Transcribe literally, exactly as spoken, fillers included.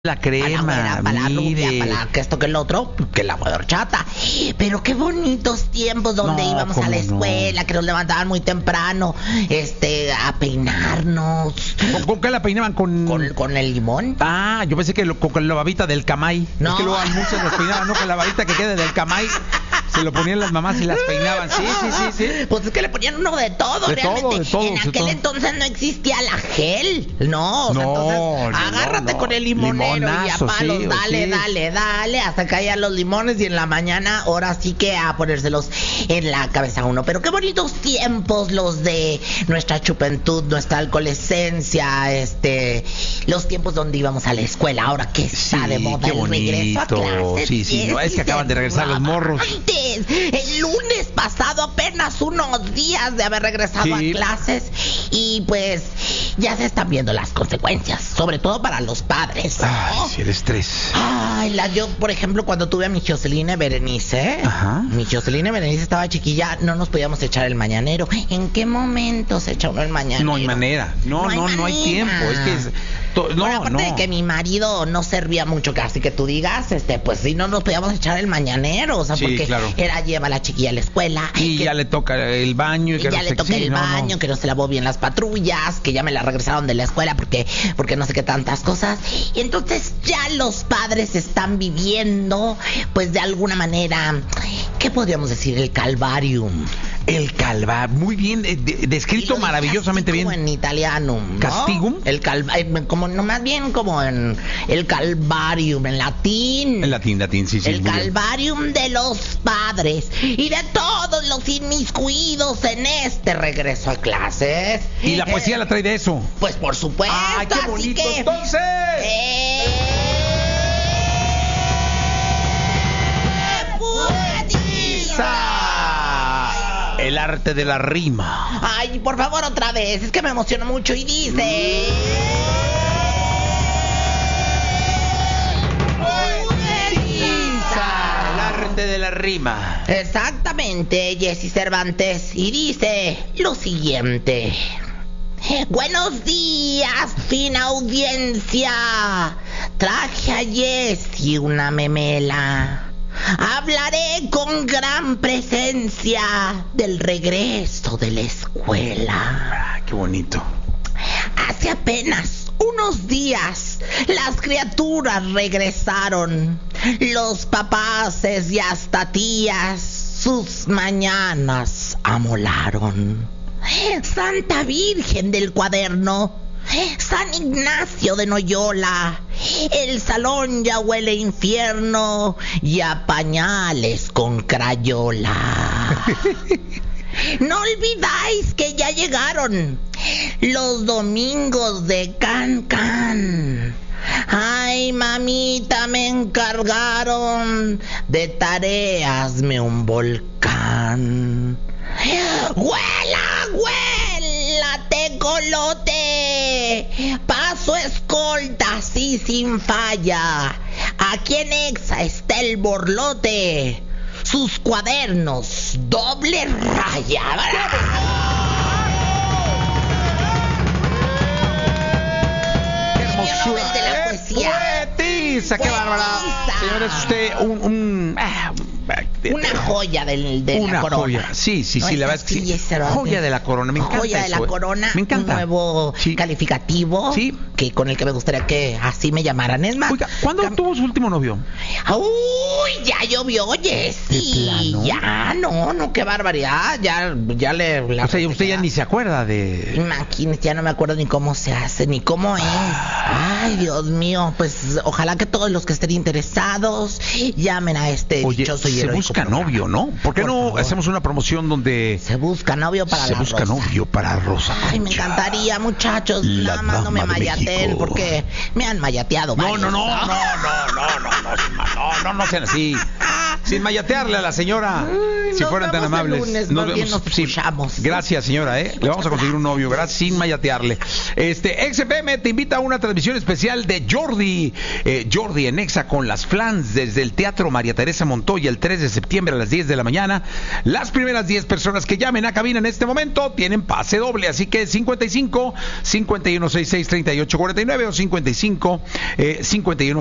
La crema, para la, güera, para la rubia, mire. para que esto que el otro, que la horchata. Pero qué bonitos tiempos donde No, íbamos a la cómo no. escuela, que nos levantaban muy temprano, este, a peinarnos. ¿Con, con qué la peinaban? ¿Con... Con, con el limón. Ah, yo pensé que lo- con, con la babita del camay. No. Es que luego a muchos los peinaban, ¿no? Con la babita que queda del camay. Se lo ponían las mamás y las peinaban. Sí, sí, sí, sí. Pues es que le ponían uno de todo, De realmente. todo, de todo, en de aquel todo. entonces no existía la gel. No, o sea, No, entonces no, agárrate no. con el limonero y a Limonazo, palos, sí, dale, sí. dale, dale, hasta caían los limones y en la mañana ahora sí que a ponérselos en la cabeza a uno. Pero qué bonitos tiempos los de nuestra juventud, nuestra adolescencia, este, los tiempos donde íbamos a la escuela, ahora que está Sí, de moda qué el regreso a bonito. clases. Sí, sí, no, es que acaban de regresar los morros. Antes, el lunes pasado, apenas unos días de haber regresado Sí. a clases, y pues ya se están viendo las consecuencias, sobre todo para los padres, ¿no? Ay, sí, el estrés. Ay, la, yo, por ejemplo, cuando tuve a mi Jocelyn Berenice, Ajá. mi Jocelyn Berenice estaba chiquilla, no nos podíamos echar el mañanero. ¿En qué momento se echa uno el mañanero? No hay manera. No, no, no hay, manera. tiempo. Es que es... to- No, Bueno, aparte no. de que mi marido no servía mucho, casi que tú digas, este, pues sí, no nos podíamos echar el mañanero, o sea, Sí, porque claro. era lleva a la chiquilla a la escuela. Y que- ya le toca el baño. Y, y que ya no le sé- toqué sí, el no, no. baño, que no se lavó bien las patrullas, que ya me la regresaron de la escuela porque, porque no sé qué tantas cosas. Y entonces ya los padres están viviendo, pues de alguna manera, ¿qué podríamos decir? El calvarium. El calva. Muy bien, eh, de- Y descrito lo dije maravillosamente así bien. como en italiano, ¿no? ¿Castigum? El calvarium, como no más bien como en el calvarium, en latín. En latín, latín, sí, sí. El muy bien. calvarium de los padres y de todos los inmiscuidos en este regreso a clases. Y la poesía Eh, la trae de eso. Pues por supuesto. ¡Ay, qué así bonito! que, Entonces. ¡Eh! ¡Esa! El arte de la rima. Ay, por favor, otra vez. Es que me emociono mucho y dice. El arte de la rima. Exactamente, Jessy Cervantes. Y dice lo siguiente. Buenos días, fina audiencia. Traje a Jessy una memela. Hablaré con gran presencia del regreso de la escuela. Ah, qué bonito. Hace apenas unos días las criaturas regresaron. Los papaces y hasta tías sus mañanas amolaron. Santa Virgen del Cuaderno, San Ignacio de Noyola, el salón ya huele a infierno y a pañales con crayola. No olvidáis que ya llegaron los domingos de Can Can. Ay, mamita, me encargaron de tareasme un volcán. ¡Huela, huela, tecolote! Paso escolta así sin falla. Aquí en Exa está el borlote. Sus cuadernos, doble raya. ¡Qué hermosura! Nobel de la poesía. ¡Poetisa! ¡Qué bárbara! Poetisa. Señores, usted un... un ah, Una joya del, de Una la corona. joya. Sí, sí, ¿No sí, es la verdad es que así, sí. Cervantes? Joya de la corona, me encanta Joya de eso, la ¿eh? corona. Me encanta. Un nuevo Sí. calificativo. Sí. Que con el que me gustaría que así me llamaran. Es más. Oiga, ¿cuándo cam- tuvo su último novio? Uy, ya llovió, Jessy. ¿De plano? Ya, no, no, qué barbaridad. Ya, ya le. la O sea, usted ya resequedad. ni se acuerda de... Imagínate, ya no me acuerdo ni cómo se hace, ni cómo es. Ay, Dios mío, pues ojalá que todos los que estén interesados llamen a este Oye, dichoso y se heroico busca programa. novio, ¿no? ¿Por qué Por no favor. hacemos una promoción donde Se busca novio para se la busca Rosa. novio para Rosa Ay, me Concha? encantaría, muchachos. La Nada más no me dama de mayateen México. porque me han mayateado No, varios. no, no, no, no, no, no, no, no, no, no sean así. sin mayatearle a la señora, Ay, si fueran tan amables. Lunes, nos bien nos sí. escuchamos. Gracias, señora, ¿eh? Le vamos a conseguir un novio, gracias, sin mayatearle. Este, X F M te invita a una transmisión especial de Jordi, eh, Jordi en Exa con las Flans desde el Teatro María Teresa Montoya el tres de septiembre a las diez de la mañana. Las primeras diez personas que llamen a cabina en este momento tienen pase doble, así que cincuenta y cinco, cincuenta y uno, sesenta y seis, treinta y ocho, cuarenta y nueve o cincuenta y cinco, eh, cincuenta y uno